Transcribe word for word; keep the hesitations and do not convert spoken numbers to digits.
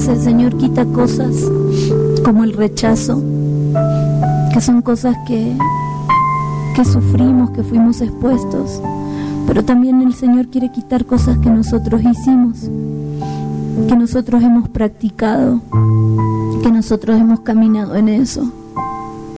el Señor quita cosas como el rechazo, que son cosas que, que sufrimos, que fuimos expuestos, pero también el Señor quiere quitar cosas que nosotros hicimos, que nosotros hemos practicado, que nosotros hemos caminado en eso.